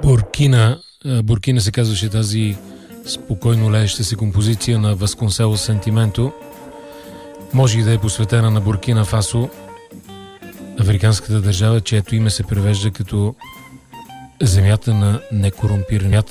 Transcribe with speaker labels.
Speaker 1: Буркина се казваше тази спокойно лееща се композиция на Васконселос Сентименто. Може и да е посветена на Буркина Фасо, африканската държава, чието име се превежда като земята на некорумпирания.